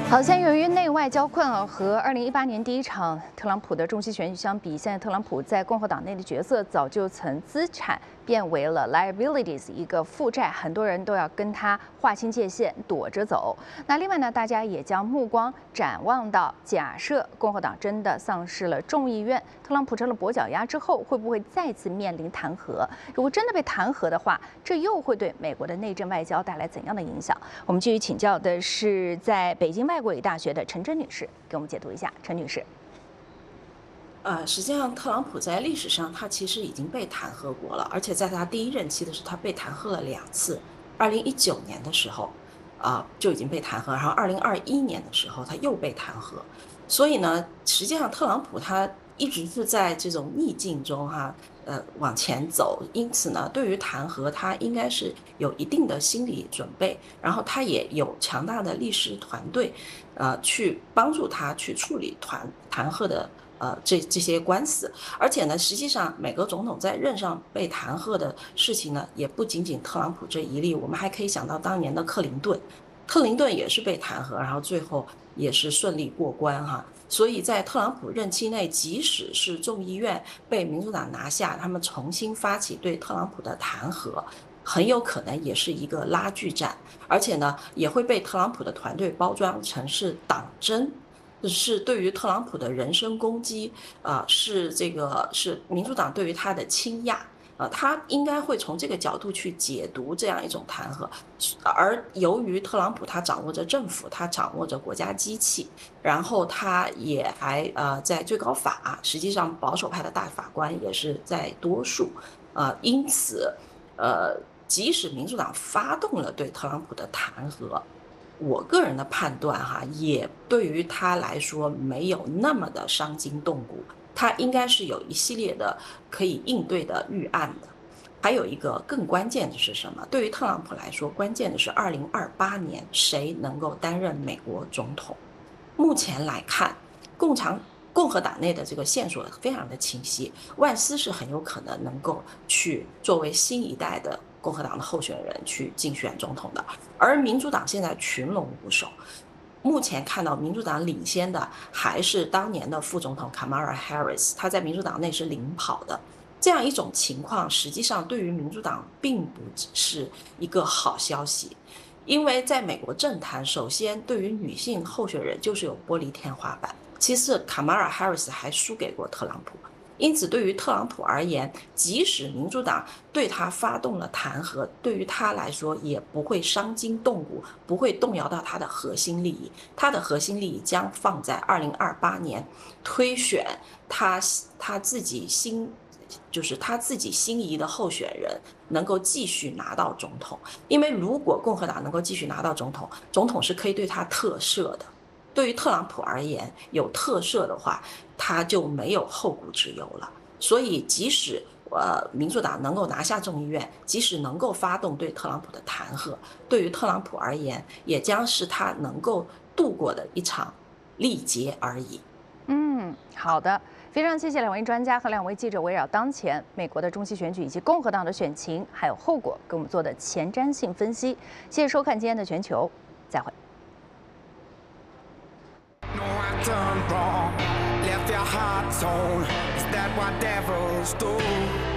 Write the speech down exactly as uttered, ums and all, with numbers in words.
好像由于内外交困啊，和二零一八年第一场特朗普的中期选举相比，现在特朗普在共和党内的角色早就从资产变为了 liabilities 一个负债，很多人都要跟他划清界限，躲着走。那另外呢，大家也将目光展望到，假设共和党真的丧失了众议院，特朗普成了跛脚鸭之后，会不会再次面临弹劾？如果真的被弹劾的话，这又会对美国的内政外交带来怎样的影响？我们继续请教的是在北京外国语大学的陈真女士，给我们解读一下。陈女士。 呃，实际上，特朗普在历史上他其实已经被弹劾过了，而且在他第一任期的时候，他被弹劾了两次。二零一九年的时候，啊、呃、就已经被弹劾，然后二零二一年的时候他又被弹劾。所以呢，实际上特朗普他一直是在这种逆境中哈、啊，呃往前走。因此呢，对于弹劾他应该是有一定的心理准备，然后他也有强大的律师团队，呃，去帮助他去处理弹弹劾的。呃，这这些官司，而且呢，实际上美国总统在任上被弹劾的事情呢，也不仅仅特朗普这一例，我们还可以想到当年的克林顿，克林顿也是被弹劾，然后最后也是顺利过关哈。所以在特朗普任期内，即使是众议院被民主党拿下，他们重新发起对特朗普的弹劾，很有可能也是一个拉锯战，而且呢，也会被特朗普的团队包装成是党争。是对于特朗普的人身攻击，啊、呃，是这个是民主党对于他的倾轧，呃，他应该会从这个角度去解读这样一种弹劾。而由于特朗普他掌握着政府，他掌握着国家机器，然后他也还呃在最高法，实际上保守派的大法官也是在多数，呃，因此，呃，即使民主党发动了对特朗普的弹劾。我个人的判断哈，也对于他来说没有那么的伤筋动骨，他应该是有一系列的可以应对的预案的。还有一个更关键的是什么？对于特朗普来说，关键的是二零二八年谁能够担任美国总统。目前来看，共产共和党内的这个线索非常的清晰，万斯是很有可能能够去作为新一代的共和党的候选人去竞选总统的，而民主党现在群龙无首。目前看到民主党领先的还是当年的副总统 Kamala Harris， 他在民主党内是领跑的。这样一种情况，实际上对于民主党并不是一个好消息，因为在美国政坛，首先对于女性候选人就是有玻璃天花板，其次 Kamala Harris 还输给过特朗普。因此，对于特朗普而言，即使民主党对他发动了弹劾，对于他来说也不会伤筋动骨，不会动摇到他的核心利益。他的核心利益将放在二零二八年推选他他自己心，就是他自己心仪的候选人能够继续拿到总统。因为如果共和党能够继续拿到总统，总统是可以对他特赦的。对于特朗普而言，有特赦的话，他就没有后顾之忧了。所以，即使呃民主党能够拿下众议院，即使能够发动对特朗普的弹劾，对于特朗普而言，也将是他能够度过的一场历劫而已。 嗯，好的，非常谢谢两位专家和两位记者围绕当前美国的中期选举以及共和党的选情还有后果给我们做的前瞻性分析。谢谢收看今天的全球，再会。 Done wrong, left your heart torn. Is that what devils do?